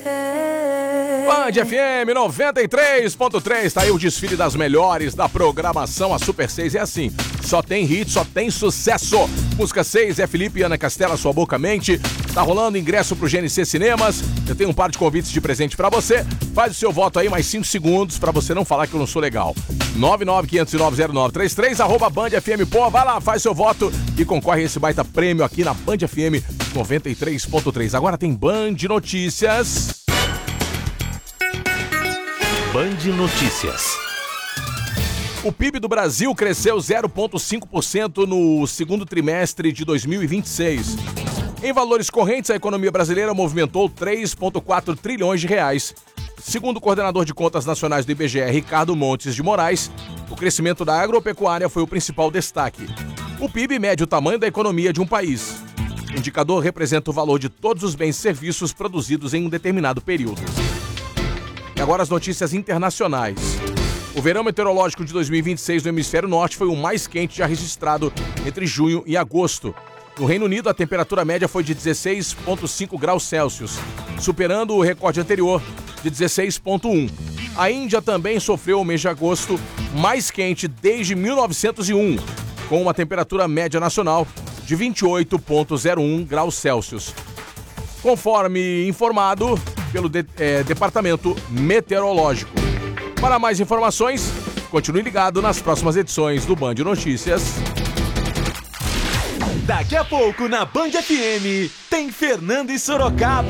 Band FM 93.3, tá aí o desfile das melhores da programação. A Super 6 é assim, só tem hit, só tem sucesso. Música 6 é Felipe e Ana Castela, Sua Boca Mente. Tá rolando ingresso pro GNC Cinemas. Eu tenho um par de convites de presente pra você. Faz o seu voto aí, mais 5 segundos pra você não falar que eu não sou legal. 995090933, @Band FM. Pô, vai lá, faz seu voto e concorre a esse baita prêmio aqui na Band FM 93.3. Agora tem Band Notícias. Band Notícias. O PIB do Brasil cresceu 0,5% no segundo trimestre de 2026. Em valores correntes, a economia brasileira movimentou 3,4 trilhões de reais. Segundo o coordenador de contas nacionais do IBGE, Ricardo Montes de Moraes, o crescimento da agropecuária foi o principal destaque. O PIB mede o tamanho da economia de um país. O indicador representa o valor de todos os bens e serviços produzidos em um determinado período. E agora as notícias internacionais. O verão meteorológico de 2026 no hemisfério norte foi o mais quente já registrado entre junho e agosto. No Reino Unido, a temperatura média foi de 16,5 graus Celsius, superando o recorde anterior de 16,1. A Índia também sofreu o mês de agosto mais quente desde 1901, com uma temperatura média nacional de 28,01 graus Celsius. Conforme informado pelo Departamento Meteorológico. Para mais informações, continue ligado nas próximas edições do Band Notícias. Daqui a pouco na Band FM tem Fernando e Sorocaba.